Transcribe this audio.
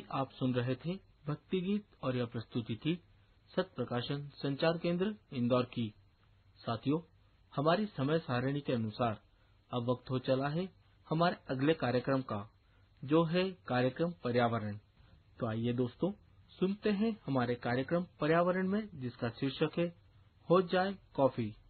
अभी आप सुन रहे थे भक्ति गीत और यह प्रस्तुति थी सत प्रकाशन संचार केंद्र इंदौर की। साथियों, हमारी समय सारणी के अनुसार अब वक्त हो चला है हमारे अगले कार्यक्रम का, जो है कार्यक्रम पर्यावरण। तो आइए दोस्तों, सुनते हैं हमारे कार्यक्रम पर्यावरण में, जिसका शीर्षक है हो जाए कॉफी।